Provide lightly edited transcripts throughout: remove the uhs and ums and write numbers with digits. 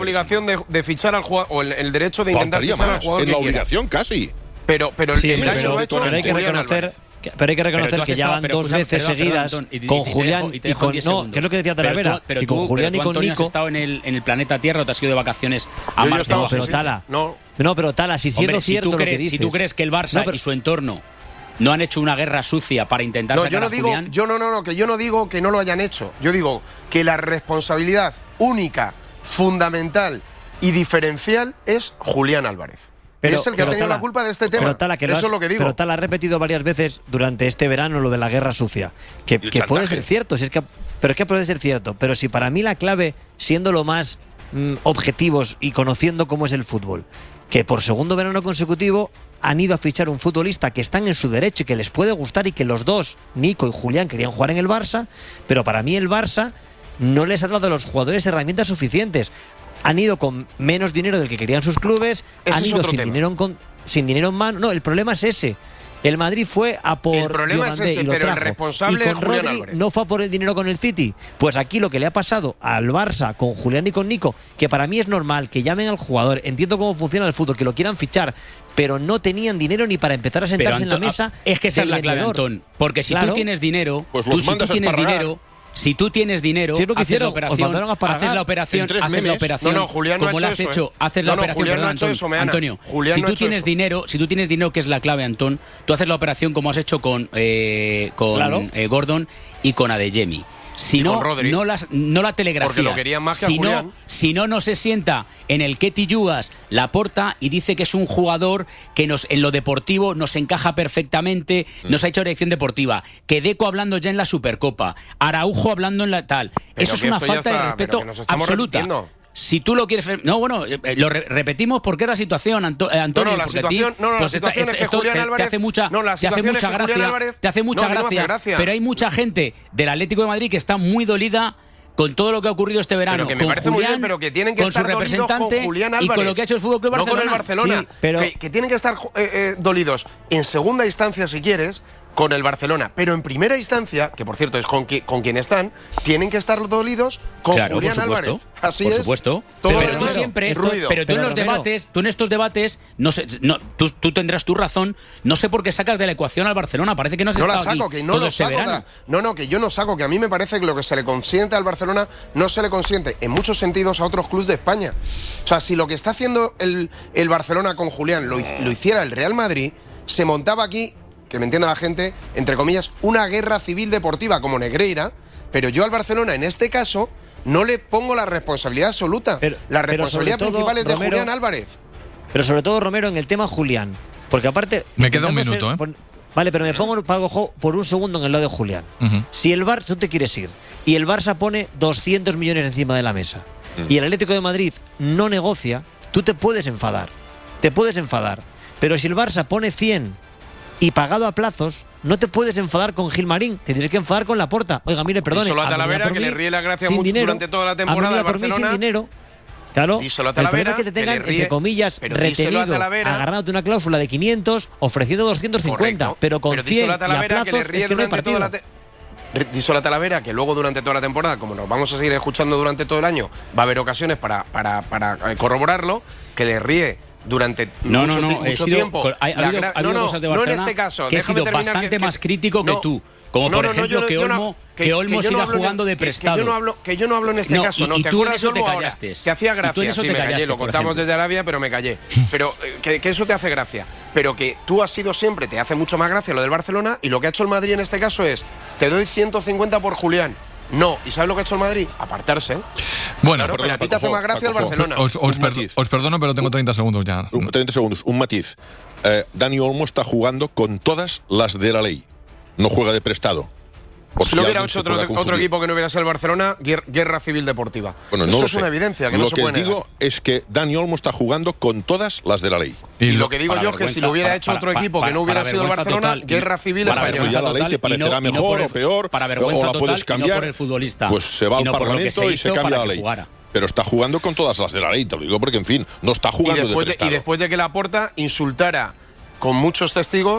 obligación de fichar al jugador, o el derecho de intentar fichar al jugador en la obligación casi. Pero sí, el daño lo ha hecho pero hay que reconocer. Pero hay que reconocer que ya van dos veces seguidas con Julián y con… No, que es lo que decía Talavera. Pero y con Julián y con Antonio, Nico… has estado en el planeta Tierra o te has ido de vacaciones a Marte. No, pero Tala… No, pero Tala, si siendo cierto lo que dices… Si tú crees que el Barça y su entorno no han hecho una guerra sucia para intentar sacar a Julián… que yo no digo que no lo hayan hecho. Yo digo que la responsabilidad única, fundamental y diferencial es Julián Álvarez. Es el que ha tenido la culpa de este tema. Eso es lo que digo. Pero Tala ha repetido varias veces durante este verano lo de la guerra sucia. Que puede ser cierto, pero es que puede ser cierto. Pero si para mí la clave, siendo lo más objetivos y conociendo cómo es el fútbol, que por segundo verano consecutivo han ido a fichar un futbolista que están en su derecho y que les puede gustar, y que los dos, Nico y Julián, querían jugar en el Barça, pero para mí el Barça no les ha dado a los jugadores herramientas suficientes. Han ido con menos dinero del que querían sus clubes, han ido sin dinero en mano. No, el problema es ese. El Madrid fue a por el problema es ese, pero el responsable es Julián Álvarez. No fue a por el dinero con el City. Pues aquí lo que le ha pasado al Barça con Julián y con Nico, que para mí es normal que llamen al jugador, entiendo cómo funciona el fútbol, que lo quieran fichar, pero no tenían dinero ni para empezar a sentarse en la mesa. Es que esa es la clave, Antón. Porque si tú tienes dinero, pues los mandas a esparragar. Si tú tienes dinero, si es lo que haces la operación, No, Julián no como ha la hecho has eso, hecho, haces la operación, Julián no ha Antón, hecho eso, Antonio, si tú tienes dinero, que es la clave, Antón, tú haces la operación como has hecho con Gordon y con Adeyemi. Si no, no la telegrafías. Porque lo querían más que a Julián. Si no se sienta en el Ketty Yugas Laporta y dice que es un jugador que en lo deportivo nos encaja perfectamente, nos ha hecho dirección deportiva. Que Deco hablando ya en la Supercopa, Araujo hablando en la tal. Pero eso es una falta de respeto absoluta. Repitiendo. Si tú lo quieres… No, bueno, lo repetimos porque es la situación, Antonio. La situación es que Julián Álvarez… Te hace mucha gracia. Pero hay mucha gente del Atlético de Madrid que está muy dolida con todo lo que ha ocurrido este verano. Pero que me parece Julián, muy bien, pero que tienen que estar dolidos con Julián Álvarez. Y con lo que ha hecho el Fútbol Club Barcelona. No con el Barcelona. Sí, pero que tienen que estar dolidos en segunda instancia, si quieres, con el Barcelona. Pero en primera instancia, que por cierto es con quien están, tienen que estar dolidos con Julián Álvarez. Así por es. Supuesto. Todo pero tú siempre, pero tú en los debates, tú en estos debates, tú tendrás tu razón. No sé por qué sacas de la ecuación al Barcelona. Parece que no has estado aquí. No la saco, que no lo saco. Que yo no saco, que a mí me parece que lo que se le consiente al Barcelona no se le consiente en muchos sentidos a otros clubes de España. O sea, si lo que está haciendo el Barcelona con Julián lo hiciera el Real Madrid, se montaba aquí, que me entienda la gente, entre comillas, una guerra civil deportiva como Negreira, pero yo al Barcelona en este caso no le pongo la responsabilidad absoluta. La responsabilidad principal es de Julián Álvarez. Pero sobre todo, Romero, en el tema Julián, porque aparte… Me queda un minuto, Vale, pero me pongo por un segundo en el lado de Julián. Si el Barça, tú te quieres ir, y el Barça pone 200 millones encima de la mesa, y el Atlético de Madrid no negocia, tú te puedes enfadar. Pero si el Barça pone 100 y pagado a plazos, no te puedes enfadar con Gilmarín, te tienes que enfadar con Laporta. Oiga, mire, perdone. Díselo a Talavera, que le ríe la gracia mucho durante toda la temporada de Barcelona. Sin dinero. Claro, díselo a Talavera, el problema es que te tengan, entre comillas, retenido, agarrándote una cláusula de 500, ofreciendo 250, correcto, pero con 100 y a plazos, que le ríe es que no hay durante toda la díselo a Talavera, que luego durante toda la temporada, como nos vamos a seguir escuchando durante todo el año, va a haber ocasiones para corroborarlo, que le ríe durante mucho tiempo. Ha habido cosas de Barcelona, no en este caso, que he sido bastante más crítico que tú. Como por ejemplo que Olmo siga jugando de prestado. Que yo no hablo en este caso. Y ¿te tú en acuerdas eso te ahora? callaste. Que hacía gracia. Sí, me callé. Lo contamos desde Arabia, pero me callé. Pero que eso te hace gracia. Pero que tú has sido siempre, te hace mucho más gracia lo del Barcelona, y lo que ha hecho el Madrid en este caso es: te doy 150 por Julián. No, ¿y sabes lo que ha hecho el Madrid? Apartarse. Bueno, claro, pero a ti te hace más gracia el Barcelona. Os perdono, pero tengo 30 segundos ya. 30 segundos, un matiz. Dani Olmo está jugando con todas las de la ley. No juega de prestado. Si lo hubiera hecho otro equipo que no hubiera sido el Barcelona, guerra civil deportiva. Bueno, eso es una evidencia, que no se puede negar. Lo que digo es que Dani Olmo está jugando con todas las de la ley. Y lo que digo yo es que si lo hubiera hecho otro equipo que no hubiera sido el Barcelona, guerra civil española. Ya la ley te parecerá mejor o peor, o la puedes cambiar, por el futbolista, pues se va al Parlamento y se cambia la ley. Pero está jugando con todas las de la ley, te lo digo porque, en fin, no está jugando de prestado. Y después de que Laporta insultara con muchos testigos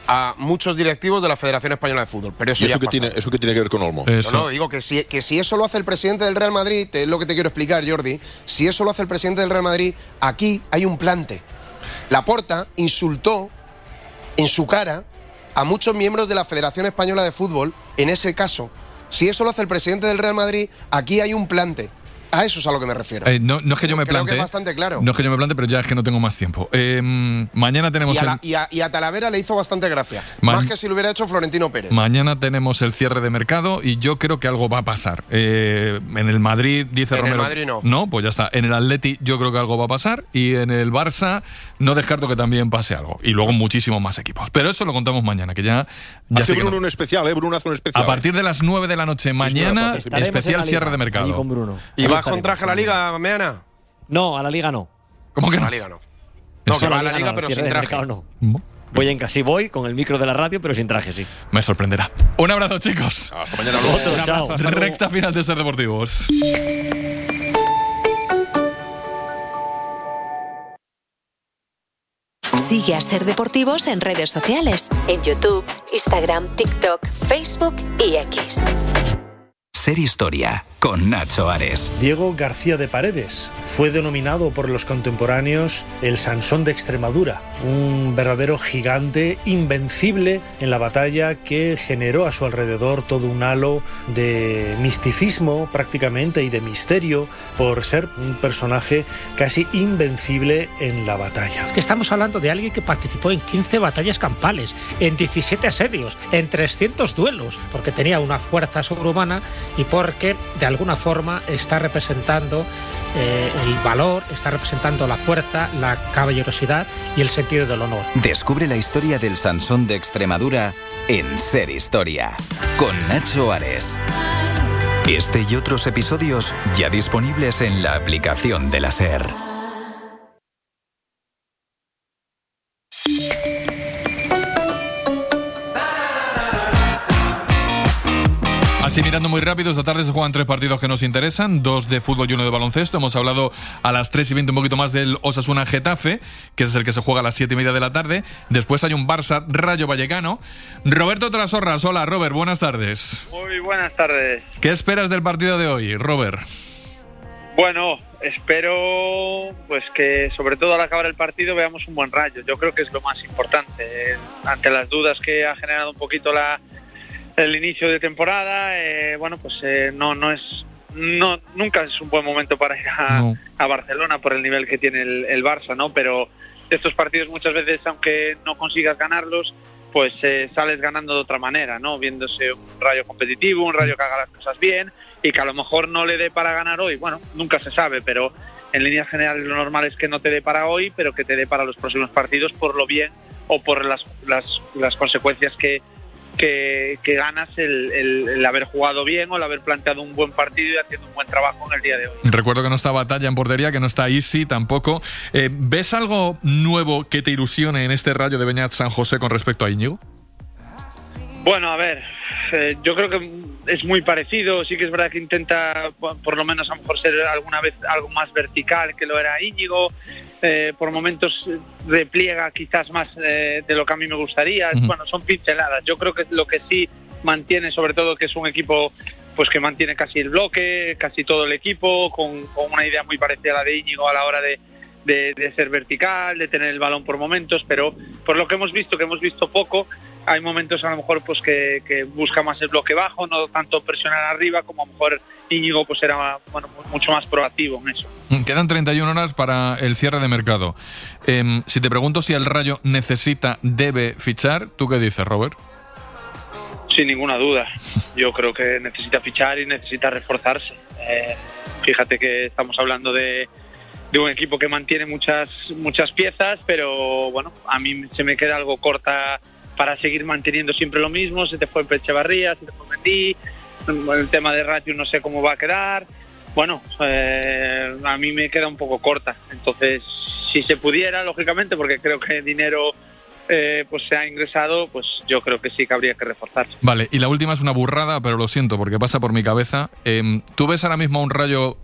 a muchos directivos de la Federación Española de Fútbol. Pero eso ¿Y eso ya qué pasa. tiene que ver con Olmo? No, digo que si eso lo hace el presidente del Real Madrid, es lo que te quiero explicar, Jordi, si eso lo hace el presidente del Real Madrid, aquí hay un plante. Laporta insultó en su cara a muchos miembros de la Federación Española de Fútbol, en ese caso. Si eso lo hace el presidente del Real Madrid, aquí hay un plante. A eso es a lo que me refiero. No es que yo me plante. Creo que es bastante claro. No es que yo me plante, pero ya es que no tengo más tiempo. Mañana tenemos y a Talavera le hizo bastante gracia. Más que si lo hubiera hecho Florentino Pérez. Mañana tenemos el cierre de mercado y yo creo que algo va a pasar. En el Madrid, dice Romero. En el Madrid no. No, pues ya está. En el Atleti yo creo que algo va a pasar. Y en el Barça no descarto que también pase algo. Y luego muchísimos más equipos. Pero eso lo contamos mañana, que ya hace Bruno un especial, Bruno hace un especial. A partir de las 9 de la noche mañana, especial cierre de mercado. Con Bruno. ¿Y vas con traje a la Liga, Meana? No, a la Liga no. ¿Cómo que no? A la Liga no. No, que va a la Liga, pero sin traje. No. Voy en casi voy con el micro de la radio, pero sin traje, sí. Me sorprenderá. Un abrazo, chicos. Hasta mañana. Chao. Recta final de Ser Deportivos. Sigue a Ser Deportivos en redes sociales, en YouTube, Instagram, TikTok, Facebook y X. Ser Historia, con Nacho Ares. Diego García de Paredes fue denominado por los contemporáneos el Sansón de Extremadura, un verdadero gigante invencible en la batalla que generó a su alrededor todo un halo de misticismo prácticamente y de misterio por ser un personaje casi invencible en la batalla. Es que estamos hablando de alguien que participó en 15 batallas campales, en 17 asedios, en 300 duelos, porque tenía una fuerza sobrehumana y porque de alguna forma está representando el valor, está representando la fuerza, la caballerosidad y el sentido del honor. Descubre la historia del Sansón de Extremadura en Ser Historia, con Nacho Ares. Este y otros episodios ya disponibles en la aplicación de la SER. Así mirando muy rápido, esta tarde se juegan 3 partidos que nos interesan, 2 de fútbol y 1 de baloncesto. Hemos hablado a las 3:20 un poquito más del Osasuna-Getafe, que es el que se juega a las 7:30 de la tarde. Después hay un Barça-Rayo Vallecano. Roberto Trasorras, hola Robert, buenas tardes. Muy buenas tardes. ¿Qué esperas del partido de hoy, Robert? Bueno, espero pues que sobre todo al acabar el partido veamos un buen Rayo. Yo creo que es lo más importante. Ante las dudas que ha generado un poquito el inicio de temporada, nunca es un buen momento para ir a Barcelona por el nivel que tiene el Barça, ¿no? Pero estos partidos muchas veces, aunque no consigas ganarlos, pues sales ganando de otra manera, ¿no? Viéndose un Rayo competitivo, un Rayo que haga las cosas bien y que a lo mejor no le dé para ganar hoy. Bueno, nunca se sabe, pero en líneas generales lo normal es que no te dé para hoy, pero que te dé para los próximos partidos por lo bien o por las consecuencias que ganas el haber jugado bien o el haber planteado un buen partido y haciendo un buen trabajo en el día de hoy. Recuerdo que no está Batalla en portería, que no está Isi tampoco. ¿Ves algo nuevo que te ilusione en este Rayo de Beñat San José con respecto a Íñigo? Bueno, a ver, yo creo que es muy parecido. Sí que es verdad que intenta, por lo menos a lo mejor, ser alguna vez algo más vertical que lo era Íñigo. Por momentos repliega quizás más de lo que a mí me gustaría. Bueno, son pinceladas. Yo creo que lo que sí mantiene, sobre todo, que es un equipo pues que mantiene casi el bloque, casi todo el equipo, con una idea muy parecida a la de Íñigo a la hora de ser vertical, de tener el balón por momentos, pero por lo que hemos visto poco, hay momentos a lo mejor pues que busca más el bloque bajo, no tanto presionar arriba, como a lo mejor Íñigo pues era mucho más proactivo en eso. Quedan 31 horas para el cierre de mercado. Si te pregunto si el Rayo debe fichar, ¿tú qué dices, Robert? Sin ninguna duda. Yo creo que necesita fichar y necesita reforzarse. Fíjate que estamos hablando de un equipo que mantiene muchas piezas, pero bueno, a mí se me queda algo corta para seguir manteniendo siempre lo mismo. Se te fue Echevarría, se te fue Mendy, el tema de Rayo no sé cómo va a quedar. Bueno, a mí me queda un poco corta. Entonces, si se pudiera, lógicamente, porque creo que dinero pues se ha ingresado, pues yo creo que sí que habría que reforzarse. Vale, y la última es una burrada, pero lo siento porque pasa por mi cabeza. ¿Tú ves ahora mismo a un Rayo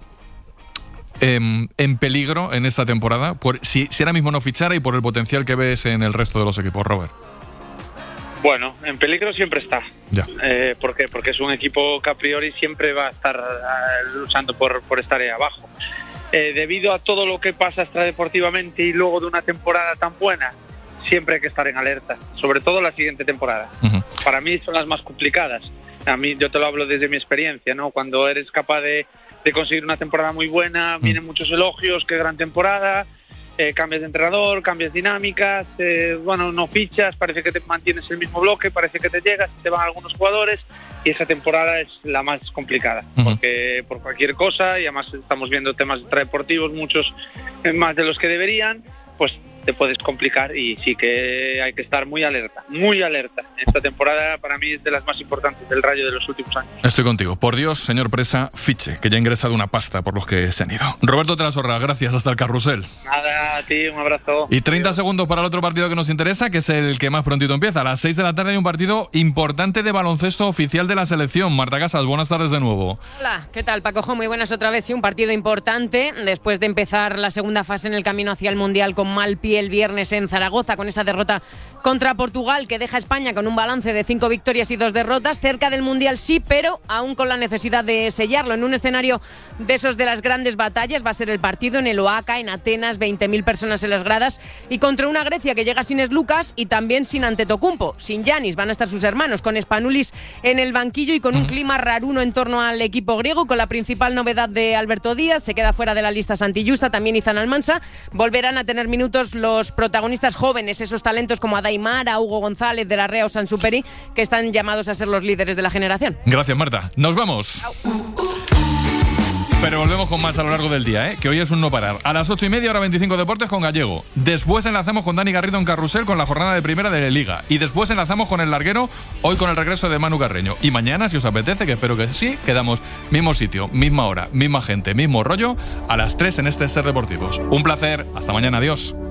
en peligro en esta temporada? Si ahora mismo no fichara y por el potencial que ves en el resto de los equipos, Robert. Bueno, en peligro siempre está. Ya. ¿Por qué? Porque es un equipo que a priori siempre va a estar luchando por estar ahí abajo. Debido a todo lo que pasa extradeportivamente y luego de una temporada tan buena, siempre hay que estar en alerta, sobre todo la siguiente temporada. Uh-huh. Para mí son las más complicadas. A mí, yo te lo hablo desde mi experiencia, ¿no? Cuando eres capaz de conseguir una temporada muy buena, vienen muchos elogios, qué gran temporada, cambias de entrenador, cambias dinámicas, no fichas, parece que te mantienes el mismo bloque, parece que te llegas, te van algunos jugadores, y esa temporada es la más complicada, porque por cualquier cosa, y además estamos viendo temas extradeportivos, muchos más de los que deberían, pues te puedes complicar, y sí que hay que estar muy alerta. Esta temporada para mí es de las más importantes del Rayo de los últimos años. Estoy contigo. Por Dios, señor Presa, fiche, que ya ha ingresado una pasta por los que se han ido. Roberto Trasorra, gracias, hasta el carrusel. Nada, a ti, un abrazo. Y 30 segundos para el otro partido que nos interesa, que es el que más prontito empieza. A las 6 de la tarde hay un partido importante de baloncesto oficial de la selección. Marta Casas, buenas tardes de nuevo. Hola, ¿qué tal, Paco? Muy buenas otra vez. Sí, un partido importante después de empezar la segunda fase en el camino hacia el Mundial con mal pie el viernes en Zaragoza, con esa derrota contra Portugal que deja a España con un balance de 5 victorias y 2 derrotas, cerca del Mundial sí, pero aún con la necesidad de sellarlo en un escenario de esos de las grandes batallas. Va a ser el partido en el Oaca, en Atenas, 20.000 personas en las gradas, y contra una Grecia que llega sin Lucas y también sin Antetokounmpo, sin Giannis. Van a estar sus hermanos, con Spanulis en el banquillo y con un clima raruno en torno al equipo griego, con la principal novedad de Alberto Díaz. Se queda fuera de la lista Santi Justa, también Izan Almansa. Volverán a tener minutos los protagonistas jóvenes, esos talentos como Adaimara, Hugo González, De la Rea o Sansuperi, que están llamados a ser los líderes de la generación. Gracias, Marta. Nos vamos. Chao. Pero volvemos con más a lo largo del día, que hoy es un no parar. A las 8:30, hora 25 Deportes con Gallego. Después enlazamos con Dani Garrido en Carrusel con la jornada de primera de la Liga. Y después enlazamos con el larguero, hoy con el regreso de Manu Carreño. Y mañana, si os apetece, que espero que sí, quedamos mismo sitio, misma hora, misma gente, mismo rollo, a las 3 en este Ser Deportivos. Un placer. Hasta mañana. Adiós.